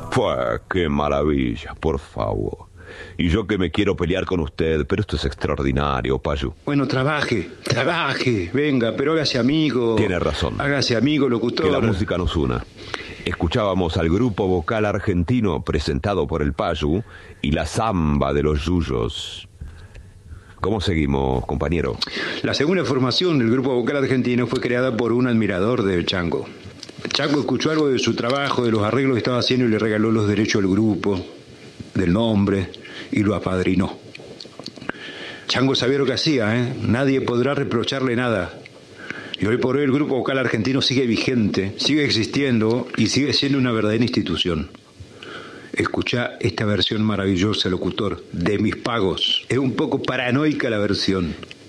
Pues, qué maravilla, por favor. Y yo que me quiero pelear con usted, pero esto es extraordinario, Payu. Bueno, trabaje, venga, pero hágase amigo. Tiene razón. Hágase amigo, locutor. Que la música nos una. Escuchábamos al grupo vocal argentino presentado por el Payu y la samba de los yuyos. ¿Cómo seguimos, compañero? La segunda formación del grupo vocal argentino fue creada por un admirador de Chango. Chango escuchó algo de su trabajo, de los arreglos que estaba haciendo y le regaló los derechos del grupo, del nombre, y lo apadrinó. Chango sabía lo que hacía, ¿eh? Nadie podrá reprocharle nada. Y hoy por hoy el grupo vocal argentino sigue vigente, sigue existiendo y sigue siendo una verdadera institución. Escuchá esta versión maravillosa, locutor, de Mis Pagos. Es un poco paranoica la versión.